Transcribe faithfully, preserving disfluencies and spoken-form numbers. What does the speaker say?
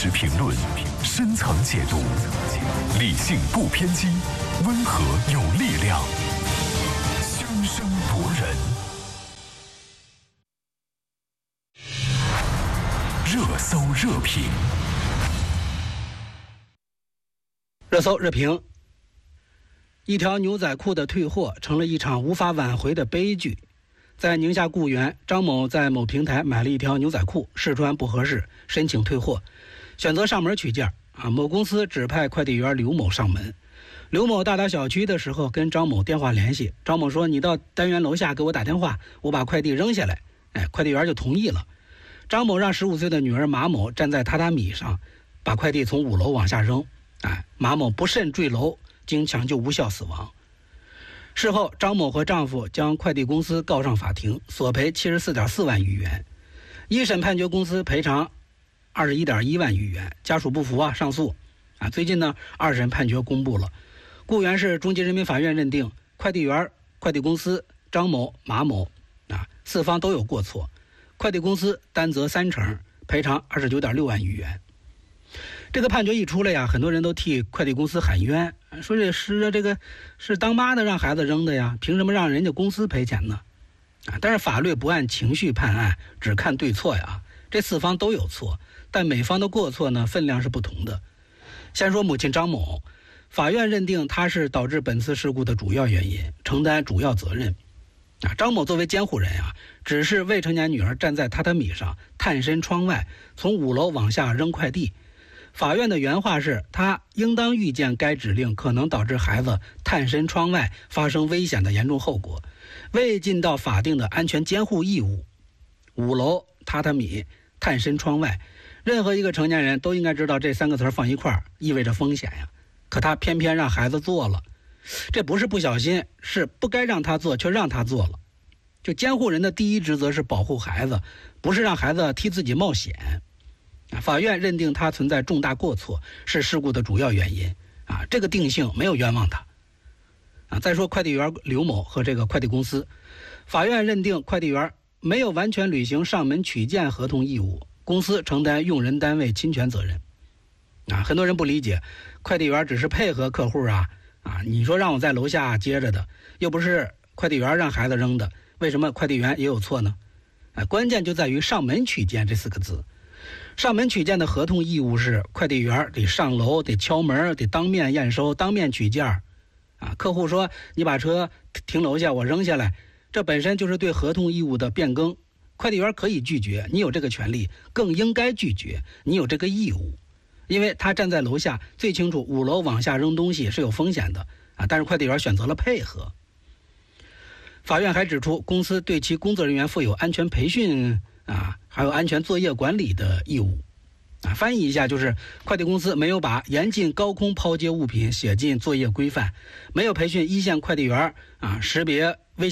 实评论，深层解读，理性不偏激，温和有力量，声声夺人。热搜热评， 热搜热评。一条牛仔裤的退货成了一场无法挽回的悲剧。在宁夏固原，张某在某平台买了一条牛仔裤，试穿不合适，申请退货，选择上门取件。啊，某公司指派快递员刘某上门。刘某到达小区的时候，跟张某电话联系，张某说：“你到单元楼下给我打电话，我把快递扔下来。”哎，快递员就同意了。张某让十五岁的女儿马某站在榻榻米上，把快递从五楼往下扔。哎，马某不慎坠楼，经抢救无效死亡。事后，张某和丈夫将快递公司告上法庭，索赔七十四点四万余元。一审判决公司赔偿二十一点一万余元，家属不服啊，上诉。啊，最近呢，二审判决公布了，固原市中级人民法院认定快递员、快递公司、张某、马某啊四方都有过错，快递公司担责三成，赔偿二十九点六万余元。这个判决一出来呀，很多人都替快递公司喊冤，说这是这个是当妈的让孩子扔的呀，凭什么让人家公司赔钱呢？啊，但是法律不按情绪判案，只看对错呀。这四方都有错，但每方的过错呢分量是不同的。先说母亲张某，法院认定她是导致本次事故的主要原因，承担主要责任。啊，张某作为监护人啊，只是未成年女儿站在榻榻米上，探身窗外，从五楼往下扔快递。法院的原话是，他应当预见该指令可能导致孩子探身窗外发生危险的严重后果，未尽到法定的安全监护义务。五楼、榻榻米、探身窗外，任何一个成年人都应该知道这三个词放一块儿意味着风险呀。可他偏偏让孩子做了，这不是不小心，是不该让他做却让他做了。就监护人的第一职责是保护孩子，不是让孩子替自己冒险。法院认定他存在重大过错，是事故的主要原因啊，这个定性没有冤枉他啊。再说快递员刘某和这个快递公司，法院认定快递员没有完全履行上门取件合同义务，公司承担用人单位侵权责任啊。很多人不理解，快递员只是配合客户啊啊，你说让我在楼下接着的，又不是快递员让孩子扔的，为什么快递员也有错呢？啊，关键就在于上门取件这四个字。上门取件的合同义务是快递员得上楼，得敲门，得当面验收，当面取件啊。客户说你把车停楼下，我扔下来，这本身就是对合同义务的变更。快递员可以拒绝，你有这个权利，更应该拒绝，你有这个义务。因为他站在楼下最清楚五楼往下扔东西是有风险的啊，但是快递员选择了配合。法院还指出，公司对其工作人员负有安全培训啊，还有安全作业管理的义务啊。翻译一下就是，快递公司没有把严禁高空抛接物品写进作业规范，没有培训一线快递员啊识别